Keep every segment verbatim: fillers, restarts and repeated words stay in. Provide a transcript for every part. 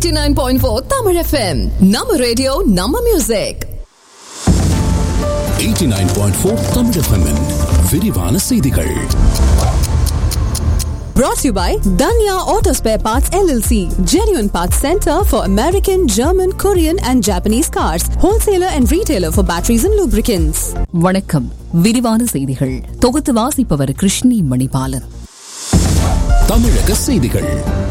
eighty-nine point four Tamil F M. நம்ம radio நம்ம music. eighty-nine point four Tamil F M -இன் விரிவான செய்திகள். Brought to you by Danya Auto Spare Parts L L C, genuine parts center for American, German, Korean and Japanese cars, wholesaler and retailer for batteries and lubricants. வணக்கம். விரிவான செய்திகள் தொகுத்து வாசிப்பவர் கிருஷ்ணி மணிபாலன். தமிழக செய்திகள்.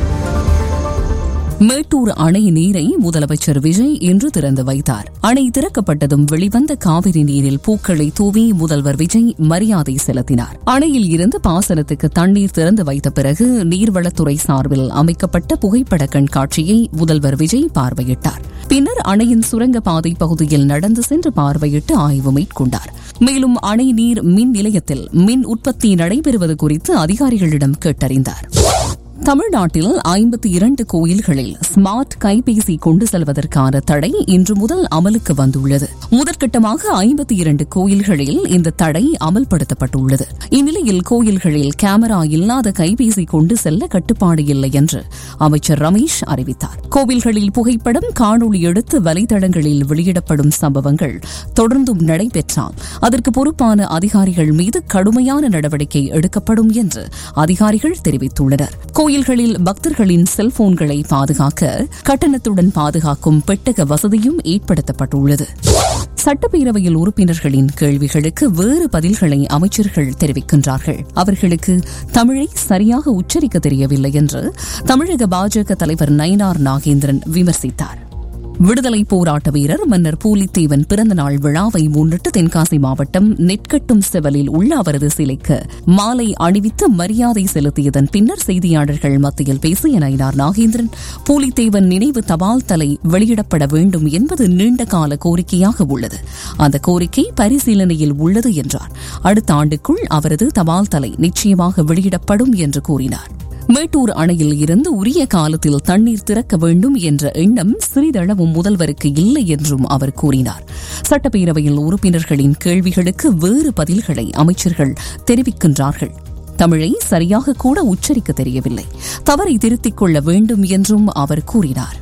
மேட்டூர் அணை நீரை முதலமைச்சர் விஜய் இன்று திறந்து வைத்தார். அணை திறக்கப்பட்டதும் வெளிவந்த காவிரி நீரில் பூக்களை தூவி முதல்வர் விஜய் மரியாதை செலுத்தினார். அணையில் இருந்து பாசனத்துக்கு தண்ணீர் திறந்து வைத்த பிறகு நீர்வளத்துறை சார்பில் அமைக்கப்பட்ட புகைப்பட கண்காட்சியை முதல்வர் விஜய் பார்வையிட்டார். பின்னர் அணையின் சுரங்கப்பாதை பகுதியில் நடந்து சென்று பார்வையிட்டு ஆய்வு மேற்கொண்டார். மேலும் அணை நீர் மின் நிலையத்தில் மின் உற்பத்தி நடைபெறுவது குறித்து அதிகாரிகளிடம் கேட்டறிந்தார். தமிழ்நாட்டில் ஐம்பத்தி இரண்டு கோயில்களில் ஸ்மார்ட் கைபேசி கொண்டு செல்வதற்கான தடை இன்று முதல் அமலுக்கு வந்துள்ளது. முதற்கட்டமாக ஐம்பத்தி இரண்டு கோயில்களில் இந்த தடை அமல்படுத்தப்பட்டுள்ளது. இந்நிலையில் கோயில்களில் கேமரா இல்லாத கைபேசி கொண்டு செல்ல கட்டுப்பாடு இல்லை என்று அமைச்சர் ரமேஷ் அறிவித்தார். கோவில்களில் புகைப்படம் காணொலி எடுத்து வலைதளங்களில் வெளியிடப்படும் சம்பவங்கள் தொடர்ந்தும் நடைபெற்றால் அதற்கு பொறுப்பான அதிகாரிகள் மீது கடுமையான நடவடிக்கை எடுக்கப்படும் என்று அதிகாரிகள் தெரிவித்துள்ளனர். கோயில்களில் பக்தர்களின் செல்போன்களை பாதுகாக்க கட்டணத்துடன் பாதுகாக்கும் பெட்டக வசதியும் ஏற்படுத்தப்பட்டுள்ளது. சட்டப்பேரவையில் உறுப்பினர்களின் கேள்விகளுக்கு வேறு பதில்களை அமைச்சர்கள் தெரிவிக்கின்றார்கள். அவர்களுக்கு தமிழை சரியாக உச்சரிக்க தெரியவில்லை என்று தமிழக பாஜக தலைவர் நயினார் நாகேந்திரன் விமர்சித்தார். விடுதலை போராட்ட வீரர் மன்னர் பூலித்தேவன் பிறந்தநாள் விழாவை முன்னிட்டு தென்காசி மாவட்டம் நெற்கட்டும் செவலில் உள்ள அவரது சிலைக்கு மாலை அணிவித்து மரியாதை செலுத்தியதன் பின்னர் செய்தியாளர்கள் மத்தியில் பேசிய நயினார் நாகேந்திரன், பூலித்தேவன் நினைவு தபால் தலை வெளியிடப்பட வேண்டும் என்பது நீண்டகால கோரிக்கையாக உள்ளது. அந்த கோரிக்கை பரிசீலனையில் உள்ளது என்றார். அடுத்த ஆண்டுக்குள் அவரது தபால் தலை நிச்சயமாக வெளியிடப்படும் என்று கூறினார். மேட்டூர் அணையில் இருந்து உரிய காலத்தில் தண்ணீர் திறக்க வேண்டும் என்ற எண்ணம் சிறிதளவும் முதல்வருக்கு இல்லை என்றும் அவர் கூறினார். சட்டப்பேரவையில் உறுப்பினர்களின் கேள்விகளுக்கு வேறு பதில்களை அமைச்சர்கள் தெரிவிக்கின்றார்கள். தமிழை சரியாக கூட உச்சரிக்க தெரியவில்லை, தவறை திருத்திக் கொள்ள வேண்டும் என்றும் அவர் கூறினார்.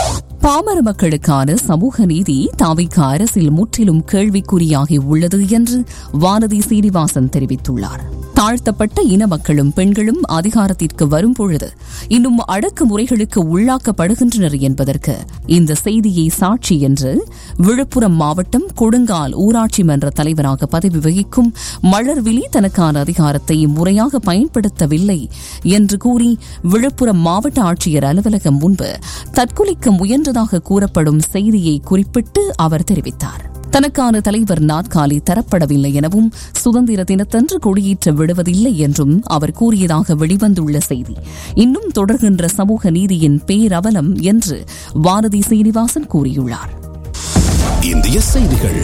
பாமர மக்களுக்கான சமூக நீதி தாவிக அரசில் முற்றிலும் கேள்விக்குறியாகி உள்ளது என்று வானதி சீனிவாசன் தெரிவித்துள்ளார். தாழ்த்தப்பட்ட இன மக்களும் பெண்களும் அதிகாரத்திற்கு வரும்பொழுது இன்னும் அடக்குமுறைகளுக்கு உள்ளாக்கப்படுகின்றனர் என்பதற்கு இந்த செய்தியை சாட்சி என்று விழுப்புரம் மாவட்டம் கொடுங்கால் ஊராட்சி மன்ற தலைவராக பதவி வகிக்கும் மலர்விழி தனக்கான அதிகாரத்தை முறையாக பயன்படுத்தவில்லை என்று கூறி விழுப்புரம் மாவட்ட ஆட்சியர் அலுவலகம் முன்பு தற்கொலைக்க முயன்றதாக கூறப்படும் செய்தியை குறிப்பிட்டு அவர் தெரிவித்தார். தனக்கான தலைவர் நாற்காலி தரப்படவில்லை எனவும் சுதந்திர தினத்தன்று கொடியேற்ற விடுவதில்லை என்றும் அவர் கூறியதாக வெளிவந்துள்ள செய்தி இன்னும் தொடர்கின்ற சமூக நீதியின் பேரவலம் என்று வானதி சீனிவாசன் கூறியுள்ளார். இந்திய செய்திகள்.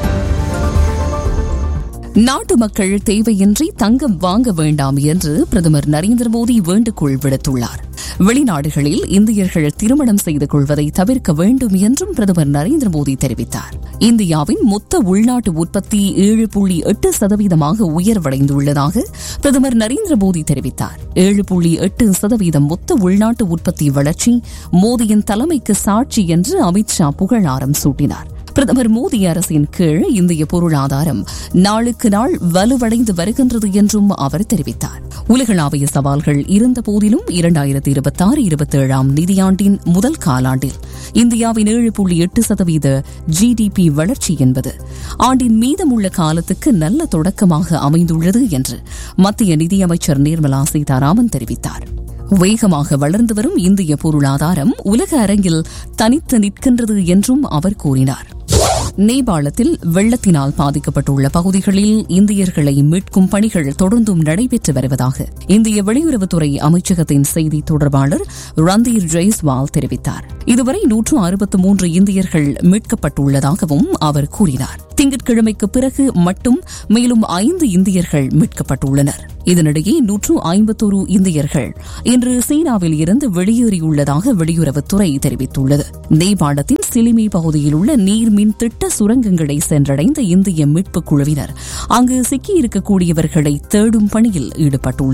நாட்டு மக்கள் தேவையின்றி தங்கம் வாங்க வேண்டாம் என்று பிரதமர் நரேந்திர மோடி வேண்டுகோள் விடுத்துள்ளார். வெளிநாடுகளில் இந்தியர்கள் திருமணம் செய்து கொள்வதை தவிர்க்க வேண்டும் என்றும் பிரதமர் நரேந்திர மோடி தெரிவித்தார். இந்தியாவின் மொத்த உள்நாட்டு உற்பத்தி ஏழு புள்ளி எட்டு சதவீதமாக உயர்வடைந்துள்ளதாக பிரதமர் நரேந்திர மோடி தெரிவித்தார். ஏழு புள்ளி எட்டு சதவீதம் மொத்த உள்நாட்டு உற்பத்தி வளர்ச்சி மோடியின் தலைமைக்கு சாட்சி என்று அமித்ஷா புகழாரம் சூட்டினார். பிரதமர் மோடி அரசின் கீழ் இந்திய பொருளாதாரம் நாளுக்கு நாள் வலுவடைந்து வருகின்றது என்றும் அவர் தெரிவித்தார். உலகளாவிய சவால்கள் இருந்த போதிலும் இரண்டாயிரத்தி இருபத்தி ஆறு இருபத்தி ஏழாம் நிதியாண்டின் முதல் காலாண்டில் இந்தியாவின் ஏழு புள்ளி எட்டு சதவீத ஜிடிபி வளர்ச்சி என்பது ஆண்டின் மீதமுள்ள காலத்துக்கு நல்ல தொடக்கமாக அமைந்துள்ளது என்று மத்திய நிதியமைச்சர் நிர்மலா சீதாராமன் தெரிவித்தார். வேகமாக வளர்ந்து வரும் இந்திய பொருளாதாரம் உலக அரங்கில் தனித்து நிற்கின்றது என்றும் அவர் கூறினார். நேபாளத்தில் வெள்ளத்தினால் பாதிக்கப்பட்டுள்ள பகுதிகளில் இந்தியர்களை மீட்கும் பணிகள் தொடர்ந்தும் நடைபெற்று வருவதாக இந்திய வெளியுறவுத்துறை அமைச்சகத்தின் செய்தி தொடர்பாளர் ரந்தீர் ஜெய்ஸ்வால் தெரிவித்தார். இதுவரை நூற்று அறுபத்து மூன்று இந்தியர்கள் மீட்கப்பட்டுள்ளதாகவும் அவர் கூறினார். திங்கட்கிழமைக்கு பிறகு மட்டும் மேலும் ஐந்து இந்தியர்கள் மீட்கப்பட்டுள்ளனர். இதனிடையே நூற்று ஐம்பத்தொரு இந்தியர்கள் இன்று சீனாவில் இருந்து வெளியேறியுள்ளதாக வெளியுறவுத்துறை தெரிவித்துள்ளது. நேபாளத்தின் சிலிமி பகுதியில் உள்ள நீர்மின் திட்ட சுரங்கங்களை சென்றடைந்த இந்திய மீட்புக் குழுவினர் அங்கு சிக்கியிருக்கக்கூடியவர்களை தேடும் பணியில் ஈடுபட்டுள்ளனர்.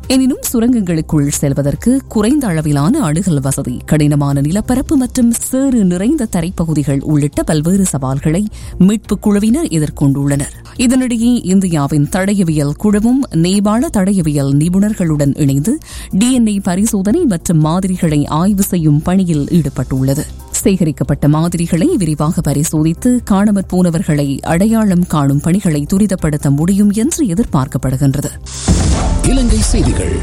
எனினும் சுரங்கங்களுக்குள் செல்வதற்கு குறைந்த அளவிலான அணுகல் வசதி, கடினமான நிலப்பரப்பு மற்றும் சேறு நிறைந்த தரைப்பகுதிகள் உள்ளிட்ட பல்வேறு சவால்களை மீட்புக் குழுவினர் எதிர்கொண்டுள்ளனர். இதனிடையே இந்தியாவின் தடயவியல் குழுவும் நேபாள தடயவியல் நிபுணர்களுடன் இணைந்து டிஎன்ஏ பரிசோதனை மற்றும் மாதிரிகளை ஆய்வு செய்யும் பணியில் ஈடுபட்டுள்ளது. சேகரிக்கப்பட்ட மாதிரிகளை விரிவாக பரிசோதித்து காணாமற் போனவர்களை அடையாளம் காணும் பணிகளை துரிதப்படுத்த முடியும் என்று எதிர்பார்க்கப்படுகின்றது. இலங்கை செய்திகள்.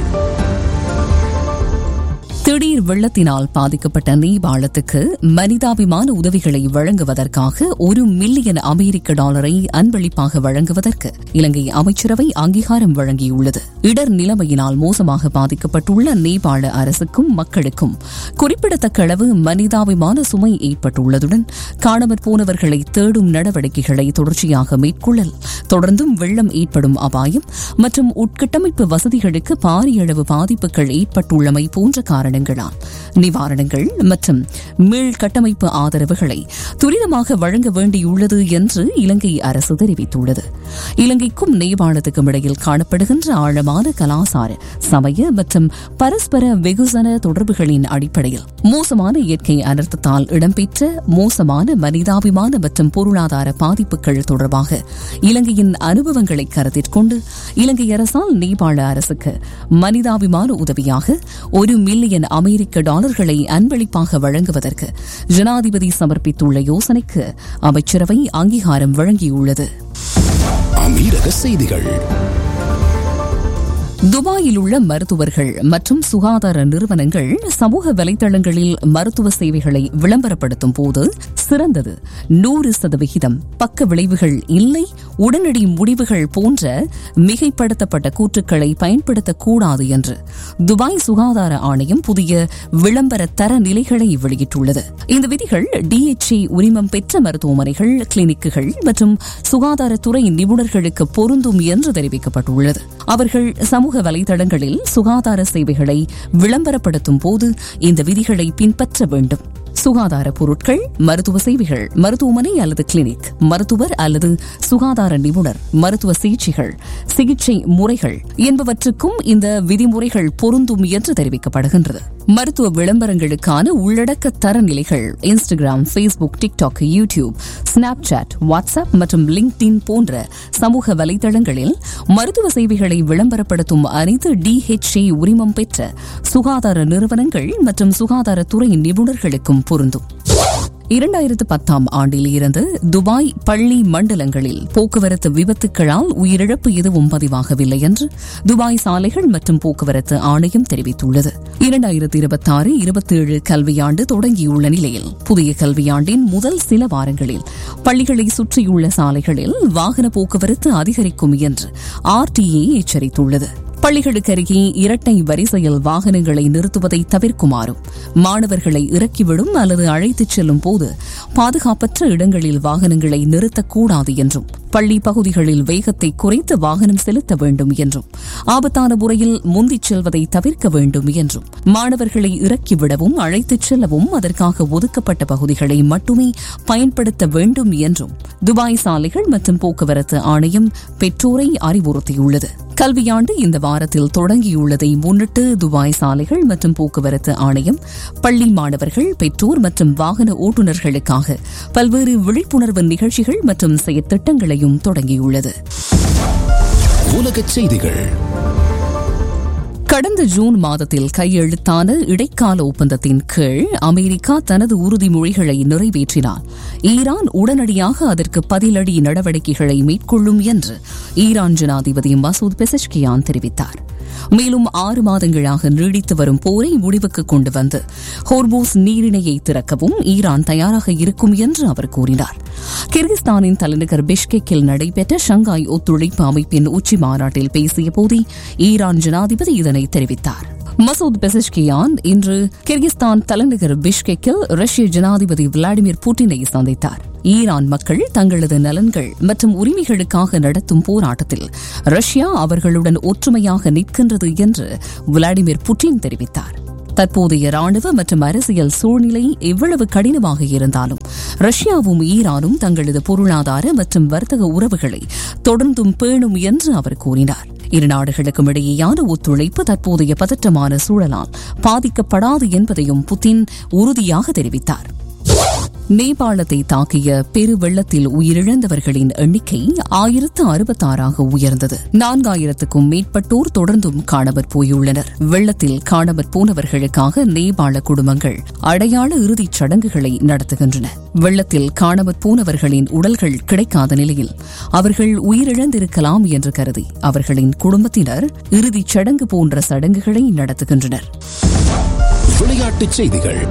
திடீர் வெள்ளத்தினால் பாதிக்கப்பட்ட நேபாளத்துக்கு மனிதாபிமான உதவிகளை வழங்குவதற்காக ஒரு மில்லியன் அமெரிக்க டாலரை அன்பளிப்பாக வழங்குவதற்கு இலங்கை அமைச்சரவை அங்கீகாரம் வழங்கியுள்ளது. இடர் நிலைமையினால் மோசமாக பாதிக்கப்பட்டுள்ள நேபாள அரசுக்கும் மக்களுக்கும் குறிப்பிடத்தக்க அளவு மனிதாபிமான சுமை ஏற்பட்டுள்ளதுடன் காணாமற் போனவர்களை தேடும் நடவடிக்கைகளை தொடர்ச்சியாக மேற்கொள்ளல், தொடர்ந்தும் வெள்ளம் ஏற்படும் அபாயம் மற்றும் உட்கட்டமைப்பு வசதிகளுக்கு பாரிய அளவு பாதிப்புகள் ஏற்பட்டுள்ளமை போன்ற காரணங்களால் நிவாரணங்கள் மற்றும் மீள் கட்டமைப்பு ஆதரவுகளை துரிதமாக வழங்க வேண்டியுள்ளது என்று இலங்கை அரசு தெரிவித்துள்ளது. இலங்கைக்கும் நேபாளத்துக்கும் இடையில் காணப்படுகின்ற ஆழமான கலாசார, சமய மற்றும் பரஸ்பர வெகுசன தொடர்புகளின் அடிப்படையில் மோசமான இயற்கை அனர்த்தத்தால் இடம்பெற்ற மோசமான மனிதாபிமான மற்றும் பொருளாதார பாதிப்புகள் தொடர்பாக இலங்கையின் அனுபவங்களை கருத்தில் கொண்டு இலங்கை அரசால் நேபாள அரசுக்கு மனிதாபிமான உதவியாக ஒரு மில்லியன் அமெரிக்க டாலர்களை அன்பளிப்பாக வழங்குவதற்கு ஜனாதிபதி சமர்ப்பித்துள்ள யோசனைக்கு அமைச்சரவை அங்கீகாரம் வழங்கியுள்ளது. அமீரக செய்திகள். துபாயில் உள்ள மருத்துவர்கள் மற்றும் சுகாதார நிறுவனங்கள் சமூக வலைதளங்களில் மருத்துவ சேவைகளை விளம்பரப்படுத்தும் போது சிறந்தது, நூறு சதவிகிதம் பக்க விளைவுகள் இல்லை, உடனடி முடிவுகள் போன்ற மிகைப்படுத்தப்பட்ட கூற்றுக்களை பயன்படுத்தக்கூடாது என்று துபாய் சுகாதார ஆணையம் புதிய விளம்பர தர நிலைகளை வெளியிட்டுள்ளது. இந்த விதிகள் டிஎச்ஏ உரிமம் பெற்ற மருத்துவமனைகள், கிளினிக்குகள் மற்றும் சுகாதாரத்துறை நிபுணர்களுக்கு பொருந்தும் என்று தெரிவிக்கப்பட்டுள்ளது. அவர்கள் சமூக வலைதளங்களில் சுகாதார சேவைகளை விளம்பரப்படுத்தும் போது இந்த விதிகளை பின்பற்ற வேண்டும். சுகாதார பொருட்கள், மருத்துவ சேவைகள், மருத்துவமனை அல்லது கிளினிக், மருத்துவர் அல்லது சுகாதார நிபுணர், மருத்துவ சிகிச்சைகள், சிகிச்சை முறைகள் என்பவற்றுக்கும் இந்த விதிமுறைகள் பொருந்தும் என்று தெரிவிக்கப்படுகின்றது. மருத்துவ விளம்பரங்களுக்கான உள்ளடக்க தரநிலைகள் Instagram, Facebook, TikTok, YouTube, Snapchat, WhatsApp மற்றும் லிங்க்டின் போன்ற சமூக வலைதளங்களில் மருத்துவ சேவைகளை விளம்பரப்படுத்தும் அனைத்து டிஹெச்ஏ உரிமம் பெற்ற சுகாதார நிறுவனங்கள் மற்றும் சுகாதாரத்துறை நிபுணர்களுக்கும் பொருந்தும். இரண்டாயிரத்து பத்தாம் ஆண்டில் இருந்து துபாய் பள்ளி மண்டலங்களில் போக்குவரத்து விபத்துக்களால் உயிரிழப்பு எதுவும் பதிவாகவில்லை என்று துபாய் சாலைகள் மற்றும் போக்குவரத்து ஆணையம் தெரிவித்துள்ளது. இரண்டாயிரத்து இருபத்தாறு இருபத்தேழு கல்வியாண்டு தொடங்கியுள்ள நிலையில் புதிய கல்வியாண்டின் முதல் சில வாரங்களில் பள்ளிகளை சுற்றியுள்ள சாலைகளில் வாகன போக்குவரத்து அதிகரிக்கும் என்று ஆர்டிஏ எச்சரித்துள்ளது. பள்ளிகளுக்கு அருகே இரட்டை வரிசையில் வாகனங்களை நிறுத்துவதை தவிர்க்குமாறும், மாணவர்களை இறக்கிவிடும் அல்லது அழைத்துச் செல்லும் போது பாதுகாப்பற்ற இடங்களில் வாகனங்களை நிறுத்தக்கூடாது என்றும், பள்ளி பகுதிகளில் வேகத்தை குறைத்து வாகனம் செலுத்த வேண்டும் என்றும், ஆபத்தான முறையில் முந்திச் செல்வதை தவிர்க்க வேண்டும் என்றும், மாணவர்களை இறக்கிவிடவும் அழைத்துச் செல்லவும் அதற்காக ஒதுக்கப்பட்ட பகுதிகளை மட்டுமே பயன்படுத்த வேண்டும் என்றும் துபாய் சாலைகள் மற்றும் போக்குவரத்து ஆணையம் பெற்றோரை அறிவுறுத்தியுள்ளது. கல்வியாண்டு இந்த வாரத்தில் தொடங்கியுள்ளதை முன்னிட்டு துபாய் சாலைகள் மற்றும் போக்குவரத்து ஆணையம் பள்ளி மாணவர்கள், பெற்றோர் மற்றும் வாகன ஓட்டுநர்களுக்காக பல்வேறு விழிப்புணர்வு நிகழ்ச்சிகள் மற்றும் செயற்திட்டங்களையும் தொடங்கியுள்ளது. உலகச் செய்திகள். கடந்த ஜூன் மாதத்தில் கையெழுத்தான இடைக்கால ஒப்பந்தத்தின் கீழ் அமெரிக்கா தனது உறுதிமொழிகளை நிறைவேற்றினால் ஈரான் உடனடியாக அதற்கு பதிலடி நடவடிக்கைகளை மேற்கொள்ளும் என்று ஈரான் ஜனாதிபதி மசூத் பெசஷ்கியான் தெரிவித்தார். மேலும் ஆறு மாதங்களாக நீடித்து வரும் போரை முடிவுக்கு கொண்டு வந்து ஹோர்மூஸ் நீரிணையை திறக்கவும் ஈரான் தயாராக இருக்கும் என்று அவர் கூறினார். கிர்கிஸ்தானின் தலைநகர் பிஷ்கெக்கில் நடைபெற்ற ஷங்காய் ஒத்துழைப்பு அமைப்பின் உச்சி மாநாட்டில் பேசிய போதே ஈரான் ஜனாதிபதி இதனை தெரிவித்தார். மசூத் பெசஷ்கியான் இன்று கிர்கிஸ்தான் தலைநகர் பிஷ்கெக்கில் ரஷ்ய ஜனாதிபதி விளாடிமிர் புட்டினை சந்தித்தார். ஈரான் மக்கள் தங்களது நலன்கள் மற்றும் உரிமைகளுக்காக நடத்தும் போராட்டத்தில் ரஷ்யா அவர்களுடன் ஒற்றுமையாக நிற்கின்றது என்று விளாடிமிர் புட்டின் தெரிவித்தார். தற்போதைய ராணுவ மற்றும் அரசியல் சூழ்நிலை எவ்வளவு கடினமாக இருந்தாலும் ரஷ்யாவும் ஈரானும் தங்களது பொருளாதார மற்றும் வர்த்தக உறவுகளை தொடர்ந்தும் பேணும் என்று அவர் கூறினார். இரு நாடுகளுக்கும் இடையேயான ஒத்துழைப்பு தற்போதைய பதற்றமான சூழலால் பாதிக்கப்படாது என்பதையும் புதின் உறுதியாக தெரிவித்தார். நேபாளத்தை தாக்கிய பெரு வெள்ளத்தில் உயிரிழந்தவர்களின் எண்ணிக்கை ஆயிரத்து அறுபத்தி ஆறாக உயர்ந்தது. நான்காயிரத்துக்கும் மேற்பட்டோர் தொடர்ந்தும் காணாமற் போயுள்ளனர். வெள்ளத்தில் காணாமற் போனவர்களுக்காக நேபாள குடும்பங்கள் அடையாள இறுதிச் சடங்குகளை நடத்துகின்றன. வெள்ளத்தில் காணாமற் போனவர்களின் உடல்கள் கிடைக்காத நிலையில் அவர்கள் உயிரிழந்திருக்கலாம் என்று கருதி அவர்களின் குடும்பத்தினர் இறுதிச் சடங்கு போன்ற சடங்குகளை நடத்துகின்றனர். விளையாட்டுச் செய்திகள்.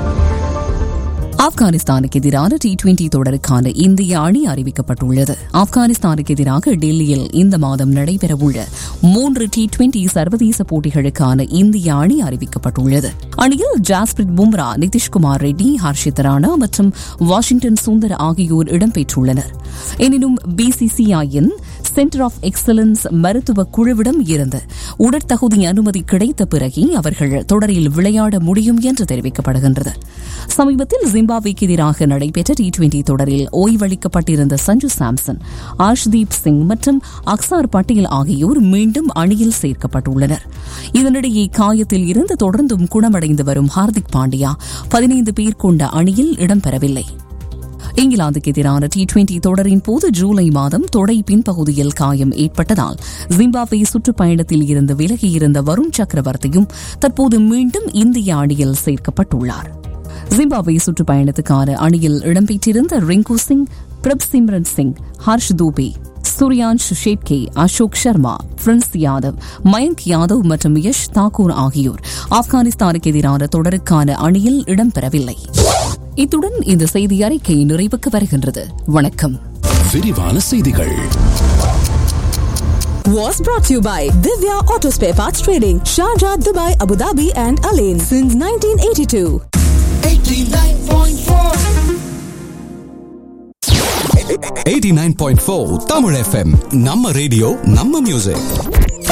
ஆப்கானிஸ்தானுக்கு எதிரான டி டுவெண்டி தொடருக்கான இந்திய அணி அறிவிக்கப்பட்டுள்ளது. ஆப்கானிஸ்தானுக்கு எதிராக டெல்லியில் இந்த மாதம் நடைபெறவுள்ள மூன்று டி டுவெண்டி சர்வதேச போட்டிகளுக்கான இந்திய அணி அறிவிக்கப்பட்டுள்ளது. அணியில் ஜாஸ்பிரிட் பும்ரா, நிதிஷ்குமார் ரெட்டி, ஹர்ஷித் ராணா மற்றும் வாஷிங்டன் சுந்தர் ஆகியோர் இடம்பெற்றுள்ளனர். எனினும் பிசிசிஐயின் சென்டர் ஆஃப் எக்ஸலன்ஸ் மருத்துவ குழுவிடம் இருந்து உடற்தகுதி அனுமதி கிடைத்த பிறகே அவர்கள் தொடரில் விளையாட முடியும் என்று தெரிவிக்கப்படுகின்றது. சமீபத்தில் ஜிம்பாப்வேக்கு எதிராக நடைபெற்ற டி டுவெண்டி தொடரில் ஓய்வளிக்கப்பட்டிருந்த சஞ்சு சாம்சன், ஆஷ்தீப் சிங் மற்றும் அக்சார் பட்டேல் ஆகியோர் மீண்டும் அணியில் சேர்க்கப்பட்டுள்ளனர். இதனிடையே காயத்தில் இருந்து தொடர்ந்தும் குணமடைந்து வரும் ஹார்திக் பாண்டியா பதினைந்து பேர் கொண்ட அணியில் இடம்பெறவில்லை. இங்கிலாந்துக்கு எதிரான டி டுவெண்டி தொடரின் போது ஜூலை மாதம் தொடை பின்பகுதியில் காயம் ஏற்பட்டதால் ஜிம்பாப்வே சுற்றுப்பயணத்தில் இருந்து விலகியிருந்த வருண் சக்கரவர்த்தியும் தற்போது மீண்டும் இந்திய அணியில் சேர்க்கப்பட்டுள்ளார். ஜிம்பாப்வே சுற்றுப்பயணத்துக்கான அணியில் இடம்பெற்றிருந்த ரிங்கு சிங், பிரப் சிம்ரன் சிங், ஹர்ஷ் தூபே, சூர்யான்ஷ் ஷேட்கே, அசோக் சர்மா, பிரின்ஸ் யாதவ், மயங்க் யாதவ் மற்றும் யஷ் தாக்கூர் ஆகியோர் ஆப்கானிஸ்தானுக்கு எதிரான தொடருக்கான அணியில் இடம்பெறவில்லை. இத்துடன் இந்த செய்தி அறிக்கை நிறைவுக்கு வருகின்றது. வணக்கம். விரிவான செய்திகள். Was brought to you by Divya Auto Spare Parts Trading, Sharjah, Dubai, Abu Dhabi and Alain since nineteen eighty-two. eighty-nine point four eighty-nine point four Tamil F M. நம்ம ரேடியோ, நம்ம மியூசிக்.